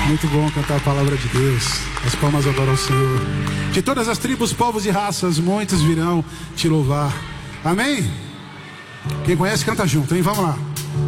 Muito bom cantar a palavra de Deus. As palmas agora ao Senhor. De todas as tribos, povos e raças, muitos virão te louvar. Amém? Quem conhece, canta junto, hein? Vamos lá.